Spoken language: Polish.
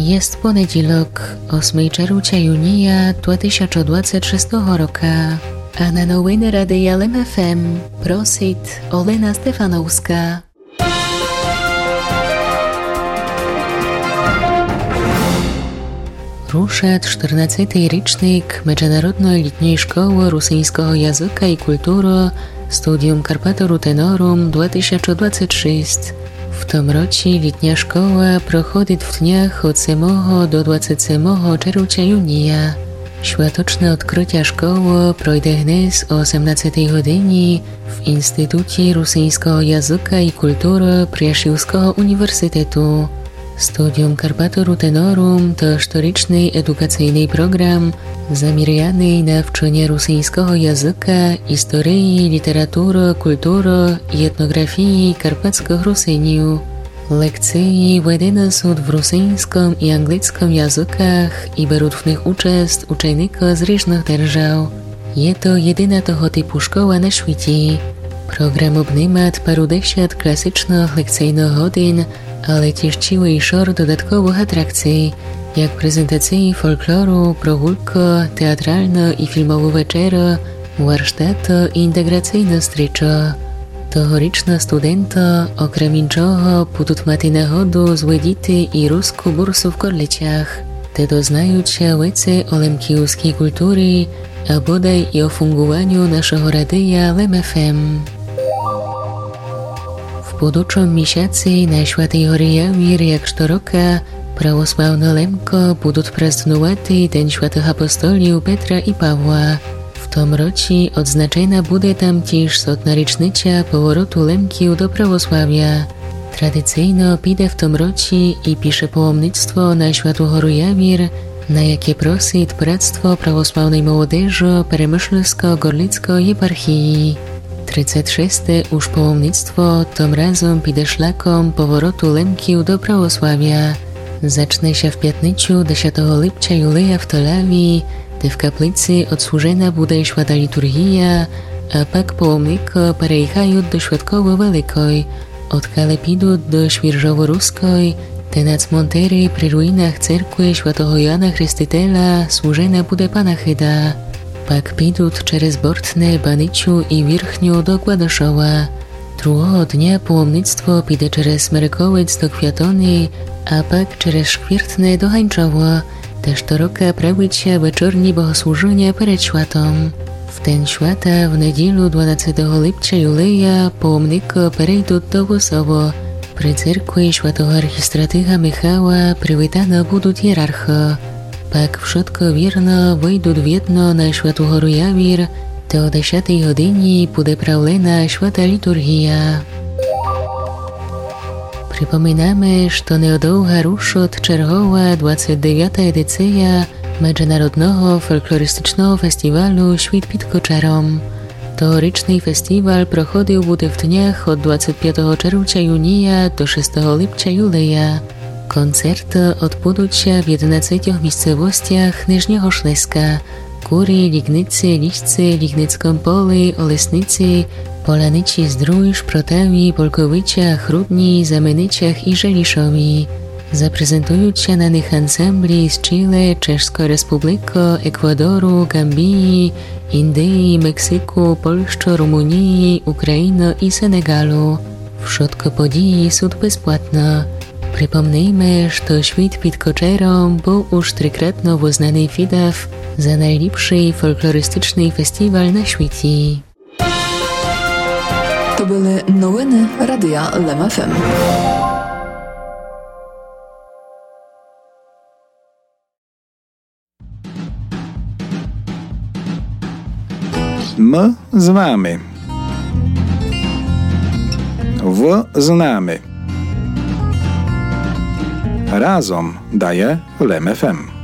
Jest poniedziałek, 8 czerwca 2026 roku, a na nowiny Radia LEM FM prosi Olena Stefanowska. Rusza 14. rocznik Międzynarodnej Letniej Szkoły Rosyjskiego Języka i Kultury Studium Carpathia Tenorum 2026. W tym roku letnia szkoła prochodzi w dniach od 7 do 27 czerwca. Światoczne odkrycie szkoły projdzie dnes o 18 godzinie w Instytucie Rosyjskiego Języka i Kultury Przyjaciółskiego Uniwersytetu. Studium Carpathia Tenorum to historyczny edukacyjny program zamierzony na wczenie rosyjskiego języka, historii, literatury, kultury i etnografii karpackich Rosjanów. Lekcje wydane są w rosyjskim i angielskim językach i biorą w nich uczest uczenicy z różnych держав. Jest to jedyna tego typu szkoła na świecie. Program obejmuje parudziesiąt klasycznych lekcyjnych godzin, ale też cały szereg dodatkowych atrakcji, jak prezentacje folkloru, progrulka, teatralne i filmowe wieczery, warsztaty i integracyjne strycze. Tegoroczne studenty, okrem innego, będą mieć nagrodę zwiedzić i ruską bursę w kolleciach, te doznają się wiedzy o lemkijskiej kultury, a bodaj i o fungowaniu naszego radia LEM FM. W budoucym miesiącu na Świętej Hory Jawir, jak co roku, prawosławne Lemko będą praznować Dzień Świętych Apostoliów Petra i Pawła. W tym roku odznaczona będzie tam też 100. rocznica powrotu Lemkiów do prawosławia. Tradycyjnie przyjdzie w tym roku i pisze połomnictwo na Świętą Horu Jawir, na jakie prosi Bractwo Prawosławnej Młodzieży Peremyślsko-Gorlickiej Eparchii. 36. już połomnictwo tym razem przyjdzie szlakom powrotu Lemkiów do prawosławia. Zacznie się w piątnicę 10 lipca Juleja w Tolawi, gdzie w kaplicy odsłużena będzie święta liturgia, a pak połomniki przejechają do Świadkowej Wielkiej, odkale pójdą do Świerżowo-Ruskiej, gdzie na cmentarzu przy ruinach cerkwi świętego Jana Chrzciciela służena będzie panachyda. Pak pójdą przez Bortne, Baniczu i Wierchniu do Gładyszowa. Drugiego dnia połomnictwo pójdzie przez Marykowiec do Kwiatony, a pak przez Szkwiertne do Hańczowa, też to roku prawić się wieczornie bogosłużenia przed światą. W ten świata w niedzielę 12 lipca Juleja połomniki przejdą do Łosowo. Przy cerkwi świętego archistratycha Michała przywitane będą hierarchy. Pak wszystko wierno wejdą w jedno na Świętą Horu Jawir, to o 10 godzinie będzie prawlena święta liturgia. Przypominamy, że niedługo ruszy czerwowa 29. edycja Międzynarodnego Folklorystycznego Festiwalu Świt pod Koczarom. Tegoroczny festiwal prochodził będzie w dniach od 25 czerwca do 6 lipca Juleja. Koncerty odbędą się w 11 miejscowościach Niżniego Śląska: Góry, Lignicy, Liszcy, Lignickim Pole, Olesnicy, Polanyci, Zdrój, Szprotawi, Polkowicia, Chrudni, Zamynyciach i Żeliszowi. Zaprezentują się na nich ansambli z Chile, Czeszskiej Republiki, Ekwadoru, Gambii, Indii, Meksyku, Polski, Rumunii, Ukrainy i Senegalu. Wszystkie podії są bezpłatne. Przypomnijmy, że Świt pod Koczerą był już trójkrotnie uznany FIDAF za najlepszy folklorystyczny festiwal na świecie. To były nowiny Radia LEM FM. My znamy. Wy znamy. Razem daje LEM FM.